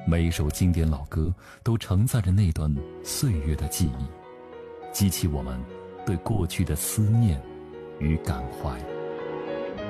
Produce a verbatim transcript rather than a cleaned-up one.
每一首经典老歌都承载着那段岁月的记忆，激起我们对过去的思念与感怀。